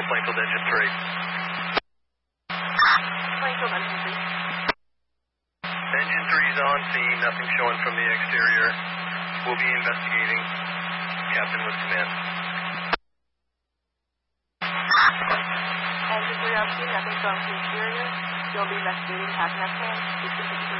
Plainfield Engine 3. Plainfield Engine 3. Engine 3 is on scene, nothing showing from the exterior. We'll be investigating. Captain with command. Engine 3 on scene, nothing showing from the exterior. You'll be investigating. Captain at command.